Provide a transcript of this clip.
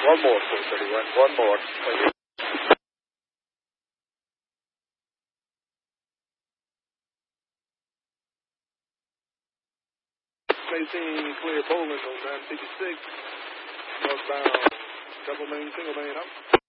One more, 431. One more. Thank you. Maintain clear Poland on 956. Northbound, double main, single main up.